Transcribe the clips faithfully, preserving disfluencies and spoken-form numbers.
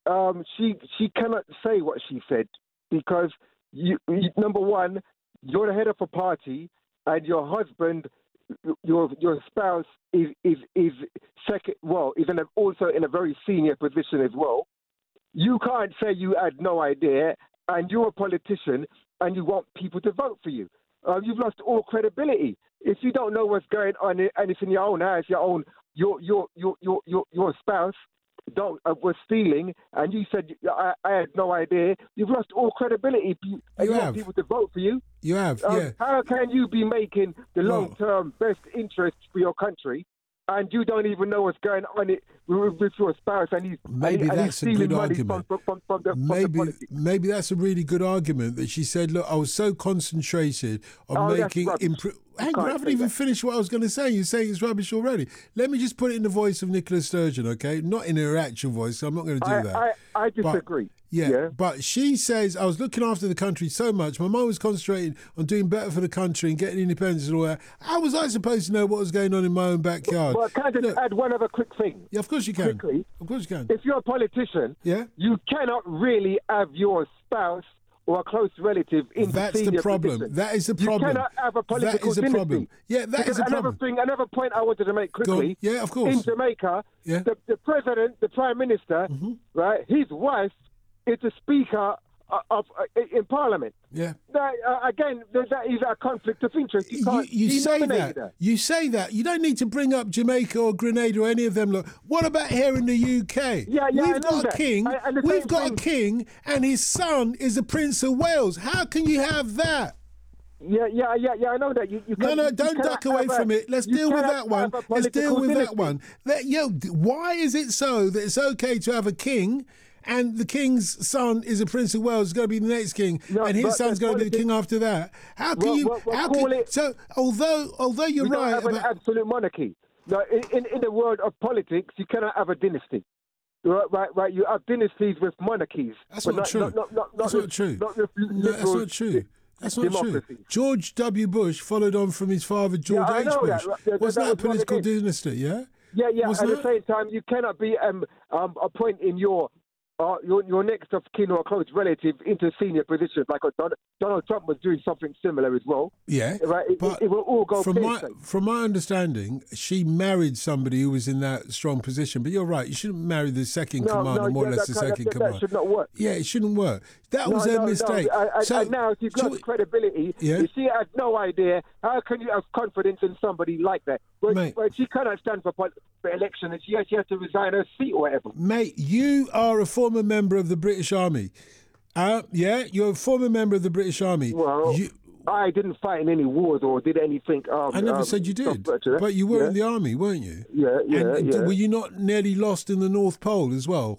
um, she she cannot say what she said because you, you number one, you're the head of a party, and your husband, your your spouse is is is second. Well, is in a, also in a very senior position as well. You can't say you had no idea, and you're a politician, and you want people to vote for you. Uh, you've lost all credibility if you don't know what's going on, and it's in your own house, your own your your your your your, your spouse. Don't uh, was stealing, and you said I, I had no idea. You've lost all credibility. You, you you have. want people to vote for you. You have, um, yeah. How can you be making the No. long-term best interest for your country, and you don't even know what's going on it with, with your spouse, and he's Maybe and, and that's he's a stealing good money argument. From, from, from, the, from the Maybe politics. maybe that's a really good argument that she said, look, I was so concentrated on Oh, that's making... rubbish. Impro- You Hang on, can't I haven't say even that. finished what I was going to say. You're saying it's rubbish already. Let me just put it in the voice of Nicola Sturgeon, okay? Not in her actual voice, so I'm not going to do I, that. I, I But- disagree. Yeah, yeah. but she says, I was looking after the country so much, my mum was concentrating on doing better for the country and getting independence and all that. How was I supposed to know what was going on in my own backyard? Well, can I just Look, add one other quick thing? yeah, of course you can. Quickly. Of course you can. If you're a politician, Yeah. you cannot really have your spouse or a close relative in That's senior the problem. position. That is the You problem. cannot have a That political is the dynasty. problem. Yeah, that Because is the another problem. thing, another point I wanted to make Go on. quickly. Yeah, of course. In Jamaica, Yeah. the, the president, the prime minister, Mm-hmm. right, his wife is the speaker of, of uh, in parliament. Yeah. That, uh, again, there- that is a conflict of interest. You You, can't you he say nominated that. her. You say that. You don't need to bring up Jamaica or Grenada or any of them. Look, what about here in the U K? Yeah, yeah, We've I know got a that. king. I- and the We've same got a thing- king, and his son is the Prince of Wales. How can you have that? Yeah, yeah, yeah, yeah. I know that. You, you No, can, no, you don't cannot duck away have a- from it. Let's you deal with cannot that one. have a Let's deal political with that dynasty. one. That, yo, d- why is it so that it's okay to have a king and the king's son is a Prince of Wales, is going to be the next king, No, and his but son's the going to be the politi- king after that? How can Well, you... well, well, how call can, it- so, although although you're We don't right have an about... absolute monarchy. No, in, in, in the world of politics, you cannot have a dynasty. Right, right, right. You have dynasties with monarchies. That's but not true. Not, not, not, That's not not true. Not with No, that's liberal not true. That's not true. democracy. George W. Bush followed on from his father, George I H. know Bush. that. That- that- Wasn't that that a was one political again. dynasty, yeah? Yeah, yeah. Wasn't At it? the same time, you cannot be um, um, appointing your uh, your your next of kin or close relative into senior positions, like Donald, Donald Trump was doing something similar as well. Yeah, Right, it, but it will all go from my pear-shaped. from my understanding, she married somebody who was in that strong position. But you're right; you shouldn't marry the second No, command, no, or more or yeah, less that the kind of- second that- that command. should not work. Yeah, it shouldn't work. That No, was no, her no. mistake. I, I, so and now if you've shall lost we- credibility, Yeah. if she has no idea, how can you have confidence in somebody like that? Well, Mate. well, she cannot stand for, pol- for election, and she has, she has to resign her seat or whatever. Mate, you are a former member of the British Army. Uh, yeah, you're a former member of the British Army. Well, You- I didn't fight in any wars or did anything. Um, I never um, said you did, stuff like that. but you were yeah. in the army, weren't you? Yeah, yeah, and yeah. were you not nearly lost in the North Pole as well?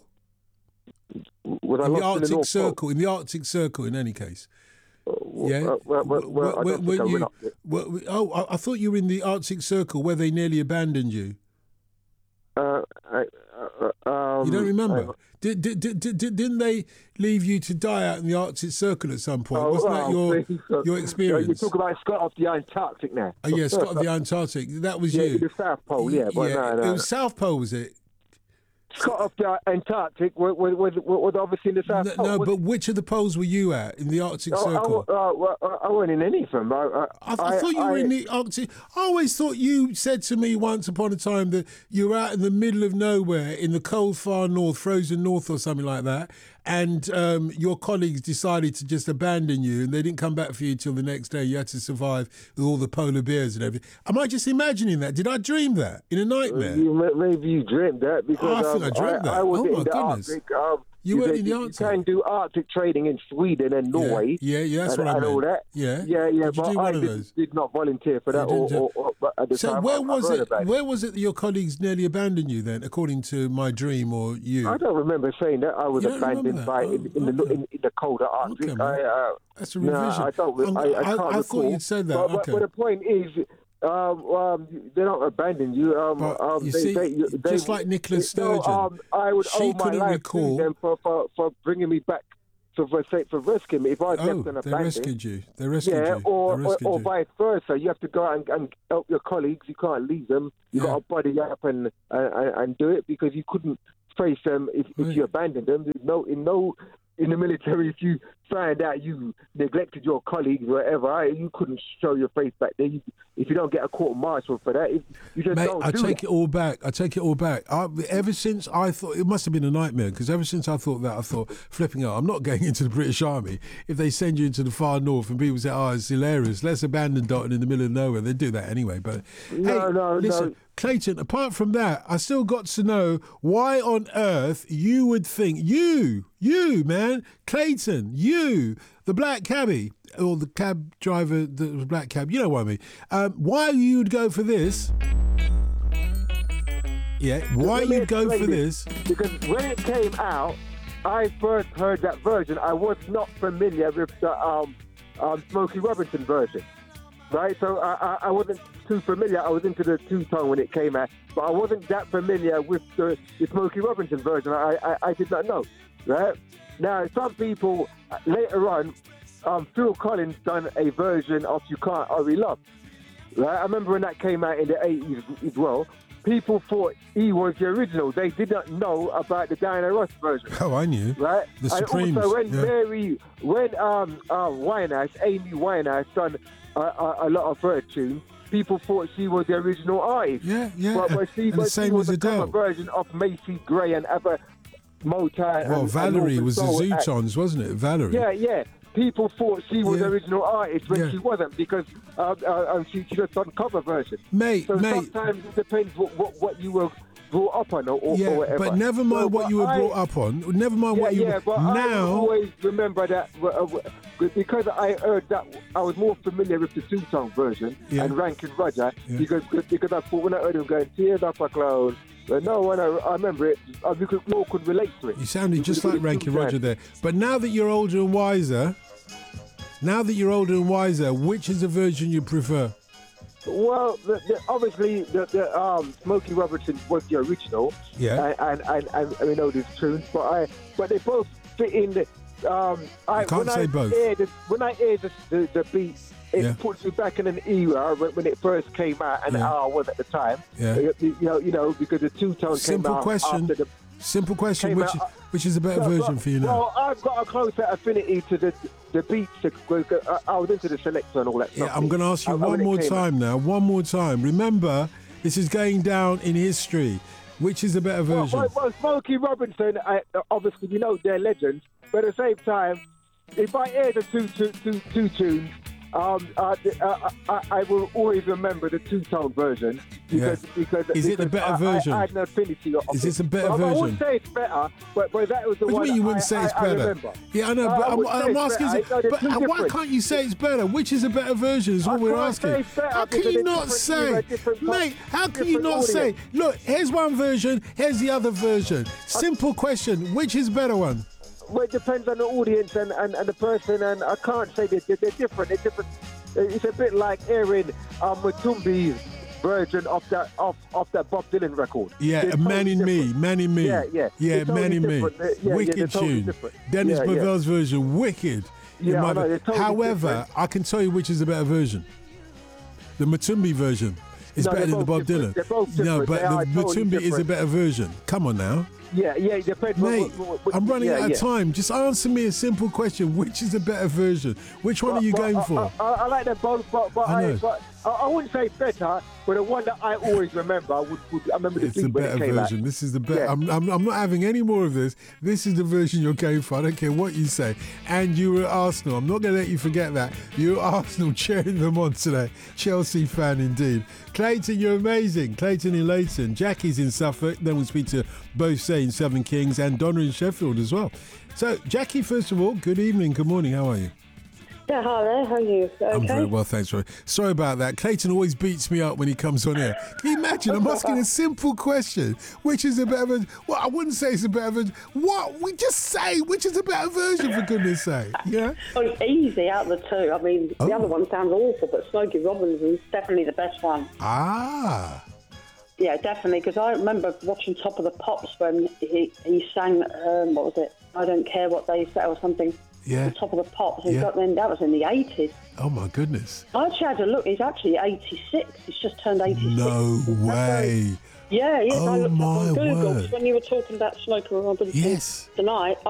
Was I In the lost Arctic in the North Circle, in the Arctic Circle, in any case. Pole? Yeah. Uh, well, well, well, I Were- don't were think I you- went up there. were- oh, I, I thought you were in the Arctic Circle where they nearly abandoned you. Uh, I, uh, um, You don't remember? I- Did, did, did, did, didn't they leave you to die out in the Arctic Circle at some point? Oh, Wasn't that oh, your please. your experience? You talk about Scott off the Antarctic now. Oh yeah, Scott of the Antarctic. That was Yeah, you. the South Pole, yeah, but no, no. It was South Pole, was it? Scott off the Antarctic was, was, was, was obviously in the South No, Pole. no, was but which of the poles were you at in the Arctic Oh, Circle? I, I, I, I, I wasn't in any of them. I, I, I, I thought you were I- in the Arctic. I always thought you said to me once upon a time that you were out in the middle of nowhere in the cold far north, frozen north or something like that, and um, your colleagues decided to just abandon you and they didn't come back for you till the next day. You had to survive with all the polar bears and everything. Am I just imagining that? Did I dream that in a nightmare? You, maybe you dreamt that because Oh, I think um, I dreamt that. I was Oh, in my the goodness. Arctic. Um, You weren't in the you, Arctic? You can do Arctic trading in Sweden and Norway. Yeah, yeah, that's and, what I and all meant. that. Yeah. yeah, yeah. Did you but do I one of did, those? did not volunteer for that. You Or, didn't or, do- or, but at the So time, where I, was I heard it? about Where was it that your colleagues nearly abandoned you then, according to my dream or you? I don't remember saying that I was You don't remember abandoned that? by Oh, in, in the okay. in, in the colder Arctic. Okay, man. I, uh, That's a no, revision. I don't. re- I'm- I, I, I- can't I thought recall. you'd said that. But, but, Okay. but the point is, um, um, they don't abandon you. Um, But um, you they, see, they, they, just like Nicola no, Sturgeon, um, I would she owe my couldn't life recall- to them for, for, for bringing me back. So for say for rescuing me, if I Oh, left and they abandoned, rescued you. They rescued yeah, you. or, they or rescued or you. vice versa. You have to go out and, and help your colleagues. You can't leave them. You Yeah. got to buddy up and, and and do it because you couldn't face them if, Right. if you abandon them. There's no in no in the military, if you find out you neglected your colleagues or whatever, you couldn't show your face back there. You, if you don't get a court martial for that, if, you just Mate, don't I do take that. it all back. I take it all back. I, ever since I thought, it must have been a nightmare, because ever since I thought that, I thought, flipping out, I'm not going into the British Army. If they send you into the far north and people say, oh, it's hilarious, let's abandon Dalton in the middle of nowhere, they do that anyway. But No, hey, no, listen, no. Clayton, apart from that, I still got to know why on earth you would think, you, you, man, Clayton, you, the black cabbie, or the cab driver, the black cab, you know what I mean. Um, why you would go for this? Yeah, why Let me you'd go for explain this? Because when it came out, I first heard that version. I was not familiar with the um, um, Smokey Robinson version, right? So I, I, I wasn't too familiar. I was into the two-tone when it came out, but I wasn't that familiar with the, the Smokey Robinson version. I, I, I did not know, right? Now, some people, uh, later on, um, Phil Collins done a version of You Can't Hurry Love, right? I remember when that came out in the eighties as well. People thought he was the original. They did not know about the Diana Ross version. Oh, I knew. Right? The Supremes. And also when yeah. Mary, when um, uh, Winehouse, Amy Winehouse done a, a, a lot of her tunes, people thought she was the original artist. Yeah, yeah. But, but she, and but the same she was as a cover Adele. version of Macy Gray and other Motown. Well, and, Valerie and was the Soul acts. Zootons, wasn't it? Valerie. Yeah, yeah. People thought she was Yeah. the original artist when Yeah. she wasn't, because uh, uh, um, she, she just done cover version. Mate, So mate. sometimes it depends what, what, what you were brought up on or, or Yeah, whatever. but never mind So, what but you were I- brought up on. Never mind Yeah, what you yeah, were. but I Now, always remember that uh, uh, because I heard that I was more familiar with the two-tone version Yeah. and Rankin Roger Yeah. because because I thought when I heard him going tears up a cloud, but no, when I, I remember it, I we could, we all could relate to it. you sounded just Because like it was Rankin two Roger times. there. But now that you're older and wiser, now that you're older and wiser, which is the version you prefer? Well, the, the, obviously, the, the um, Smokey Robinson was the original, Yeah. and and, and, and we know these tunes, but I but they both fit in the. Um, I, You can't when say I both. Hear the, when I hear the, the, the beat, it Yeah. puts me back in an era when, when it first came out, and Yeah. how I was at the time. Yeah. You, you know, you know, because the two tone came Simple out question. after the. Simple question. Came Which out- which is a better No, version but- for you now? Well, I've got a closer affinity to the the beats. I, I was into the selector and all that stuff. Yeah, I'm going to ask you Uh, one when it more came out. time now. One more time. Remember, this is going down in history. Which is the better Well, version? well, well, Smokey Robinson, I, obviously, you know, they're legends. But at the same time, if I hear the two, two, two, two tunes, um, uh, uh, I, I will always remember the two-tone version. Because, Yeah. because, Is it the because better I, version? I, I had an affinity of Is it. this a better But I version? wouldn't say it's better, but, but that was the What do one you mean you wouldn't I, say it's I, I better? remember. Yeah, I know, Uh, but I I'm, wouldn't say I'm it's asking, better. you, No, they're but too why different. can't you say it's better? Which is a better version is I what we're can't asking. say it's better How can because you they're not different say, era, different co- mate, how can you different not say, audience. look, here's one version, here's the other version. Simple question, which is better one? Well, it depends on the audience and, and, and the person, and I can't say that they're, they're different. They're different. It's a bit like hearing um, Matumbi's version of that of, of that Bob Dylan record. Yeah, They're a Man totally in Me, different. Man in Me. Yeah, yeah. Yeah, They're totally Man in Me. different. They're- yeah, yeah, Wicked they're totally tune. different. Dennis Yeah, yeah. Bovell's version, wicked. Yeah, In my I know, ver- they're totally However, different. I can tell you which is a better version. The Matumbi version is No, better they're than the both Bob different. Dylan. They're both No, different. but They the are totally Matumbi is a different. better version. Come on now. Yeah, yeah, it depends. Mate, what, what, what, I'm running yeah, out of yeah. time. Just answer me a simple question. Which is a better version? Which one are you But- going but for? I, I, I like them both, but, but, I I know. but I, I wouldn't say better, but the one that I always remember would, would I remember the It's beat the when better it came version. out. This is the better. Yeah. I'm, I'm, I'm not having any more of this. This is the version you're going for. I don't care what you say. And you were at Arsenal. I'm not going to let you forget that. You were at Arsenal cheering them on today. Chelsea fan indeed. Clayton, you're amazing. Clayton in Leighton. Jackie's in Suffolk. Then we'll speak to both Say in Southern Kings and Donna in Sheffield as well. So, Jackie, first of all, good evening. Good morning. How are you? Yeah, hi there. How are you? Okay. I'm very well, thanks, Roy. Sorry about that. Clayton always beats me up when he comes on here. Can you imagine? I'm asking a simple question. Which is a better version? Well, I wouldn't say it's a better version. What? We just say which is a better version, for goodness sake. Yeah? Well, it's easy out of the two. I mean, Oh. the other one sounds awful, but Smokey Robinson's definitely the best one. Ah. Yeah, definitely, because I remember watching Top of the Pops when he, he sang, um, what was it? I don't care what they say or something. Yeah. Top of the Pops. He Yeah. got then that was in the eighties. Oh, my goodness. I actually had a look. He's actually eighty-six. He's just turned eighty-six. No That's very- way. Yeah, yes, I Oh, looked up my on Google word. when you were talking about Smoking Robinson Yes. tonight.